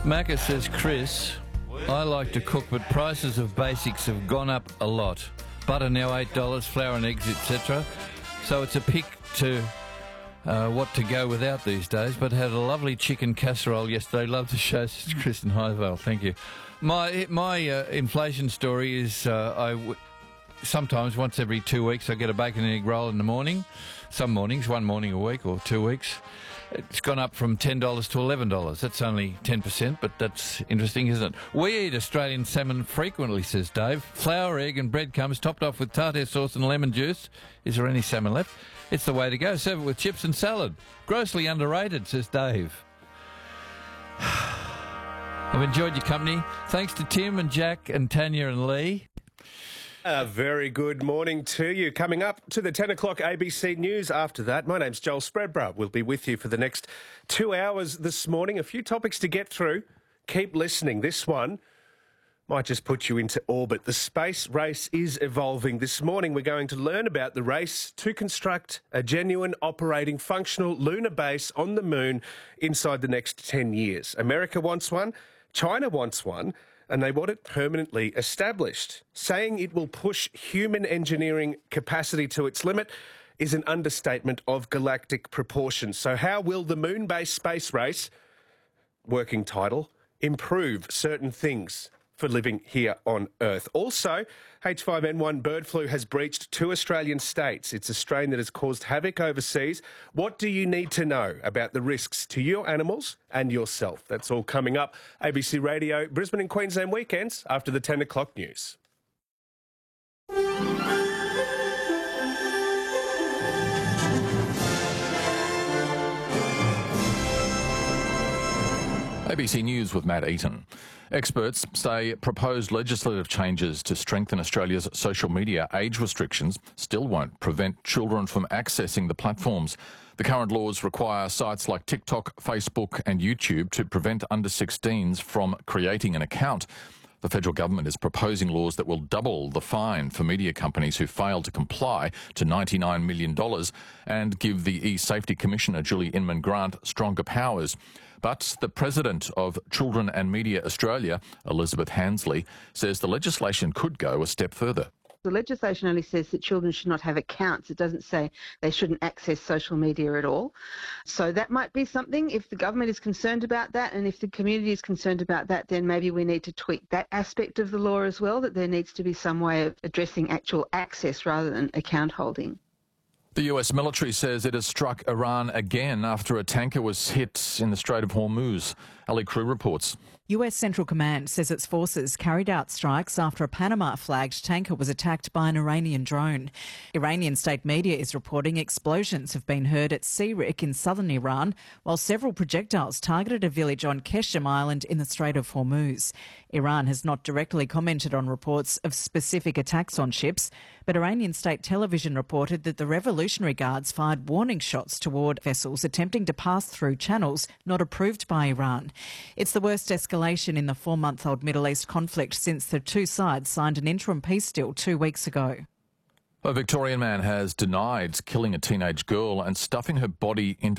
Macca says, Chris, I like to cook, but prices of basics have gone up a lot. Butter now $8, flour and eggs, etc. So it's a pick to what to go without these days, but had a lovely chicken casserole yesterday. Love the show, says Chris in Highvale. Thank you. My inflation story is sometimes once every 2 weeks I get a bacon and egg roll in the morning. Some mornings, one morning a week or 2 weeks. It's gone up from $10 to $11. That's only 10%, but that's interesting, isn't it? We eat Australian salmon frequently, says Dave. Flour, egg and breadcrumbs topped off with tartare sauce and lemon juice. Is there any salmon left? It's the way to go. Serve it with chips and salad. Grossly underrated, says Dave. I've enjoyed your company. Thanks to Tim and Jack and Tanya and Lee. A very good morning to you. Coming up to the 10 o'clock ABC News after that. My name's Joel Spreadborough. We'll be with you for the next 2 hours this morning. A few topics to get through. Keep listening. This one might just put you into orbit. The space race is evolving. This morning we're going to learn about the race to construct a genuine, operating, functional lunar base on the moon inside the next 10 years. America wants one. China wants one. And they want it permanently established. Saying it will push human engineering capacity to its limit is an understatement of galactic proportions. So how will the moon-based space race, working title, improve certain things for living here on Earth? Also, H5N1 bird flu has breached 2 Australian states. It's a strain that has caused havoc overseas. What do you need to know about the risks to your animals and yourself? That's all coming up. ABC Radio, Brisbane and Queensland weekends after the 10 o'clock news. ABC News with Matt Eaton. Experts say proposed legislative changes to strengthen Australia's social media age restrictions still won't prevent children from accessing the platforms. The current laws require sites like TikTok, Facebook and YouTube to prevent under-16s from creating an account. The federal government is proposing laws that will double the fine for media companies who fail to comply to $99 million and give the E-Safety Commissioner, Julie Inman-Grant, stronger powers. But the president of Children and Media Australia, Elizabeth Hansley, says the legislation could go a step further. The legislation only says that children should not have accounts. It doesn't say they shouldn't access social media at all. So that might be something. If the government is concerned about that and if the community is concerned about that, then maybe we need to tweak that aspect of the law as well, that there needs to be some way of addressing actual access rather than account holding. The US military says it has struck Iran again after a tanker was hit in the Strait of Hormuz. Ali Crew reports. US Central Command says its forces carried out strikes after a Panama-flagged tanker was attacked by an Iranian drone. Iranian state media is reporting explosions have been heard at Sirik in southern Iran, while several projectiles targeted a village on Keshem Island in the Strait of Hormuz. Iran has not directly commented on reports of specific attacks on ships, but Iranian state television reported that the Revolutionary Guards fired warning shots toward vessels attempting to pass through channels not approved by Iran. It's the worst escalation in the 4-month-old Middle East conflict since the two sides signed an interim peace deal 2 weeks ago. A Victorian man has denied killing a teenage girl and stuffing her body into